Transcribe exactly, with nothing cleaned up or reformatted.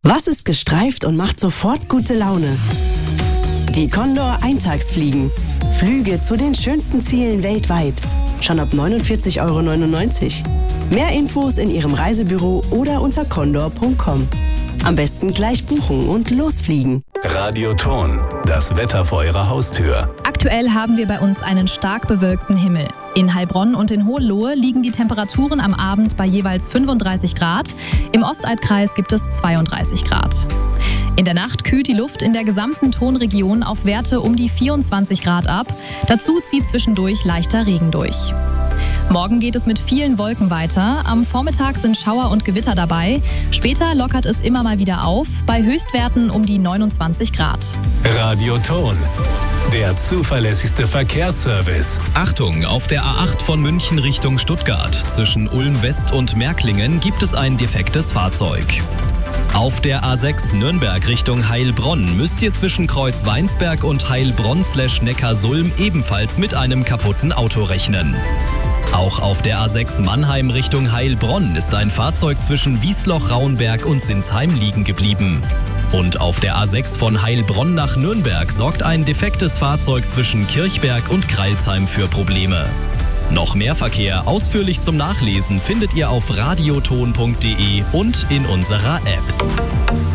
Was ist gestreift und macht sofort gute Laune? Die Condor Eintagsfliegen. Flüge zu den schönsten Zielen weltweit. Schon ab neunundvierzig Euro neunundneunzig. Mehr Infos in Ihrem Reisebüro oder unter condor punkt com. Am besten gleich buchen und losfliegen. Radioton, das Wetter vor Ihrer Haustür. Aktuell haben wir bei uns einen stark bewölkten Himmel. In Heilbronn und in Hohenlohe liegen die Temperaturen am Abend bei jeweils fünfunddreißig Grad. Im Ostalbkreis gibt es zweiunddreißig Grad. In der Nacht kühlt die Luft in der gesamten Tonregion auf Werte um die vierundzwanzig Grad ab. Dazu zieht zwischendurch leichter Regen durch. Morgen geht es mit vielen Wolken weiter. Am Vormittag sind Schauer und Gewitter dabei. Später lockert es immer mal wieder auf, bei Höchstwerten um die neunundzwanzig Grad. Radioton, der zuverlässigste Verkehrsservice. Achtung, auf der A acht von München Richtung Stuttgart zwischen Ulm West und Märklingen gibt es ein defektes Fahrzeug. Auf der A sechs Nürnberg Richtung Heilbronn müsst ihr zwischen Kreuz Weinsberg und Heilbronn slash Neckarsulm ebenfalls mit einem kaputten Auto rechnen. Auch auf der A sechs Mannheim Richtung Heilbronn ist ein Fahrzeug zwischen Wiesloch-Rauenberg und Sinsheim liegen geblieben. Und auf der A sechs von Heilbronn nach Nürnberg sorgt ein defektes Fahrzeug zwischen Kirchberg und Greilsheim für Probleme. Noch mehr Verkehr ausführlich zum Nachlesen findet ihr auf radioton punkt de und in unserer App.